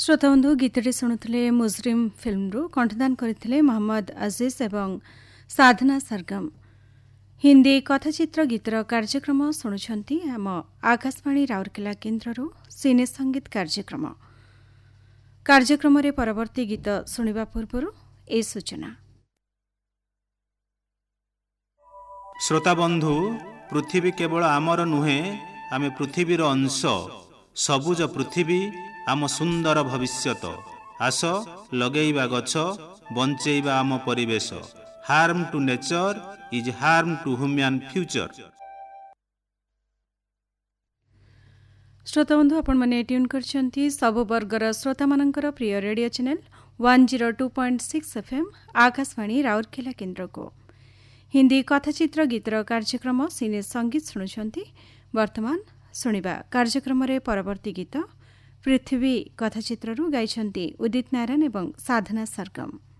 श्रोताबंधु गीतटी शुणुले मुजरिम फिल्मरू कंठदान करते मोहम्मद अजीज एवं साधना सरगम। हिंदी कथाचित्र गीतर कार्यक्रम शुणुंट आम आकाशवाणी राउरकेला केन्द्ररू सिने संगीत कार्यक्रम रे परवर्ती गीत शुणा पूर्व ए सूचना। श्रोताबंधु पृथ्वी केवल आमर नुहे आमे पृथ्वीर अंश। सबुज पृथ्वी आम सुंदर भविष्यत। आस लगेइबा गछ बंचेइबा आम परिवेश। Harm to nature is harm to human future. श्रोताबंधु आपण माने ट्यून करछंती सबु वर्गर श्रोता मानकर प्रिय radio channel 102.6 FM Akashvani Rourkela केन्द्र को हिंदी कथाचित्र गीतर कार्यक्रम सिने संगीत शुणुंट। वर्तमान शुणा कार्यक्रम रे परवर्ती गीत पृथ्वी कथाचित्ररू गाइछंती उदित नारायण एवं साधना सरगम।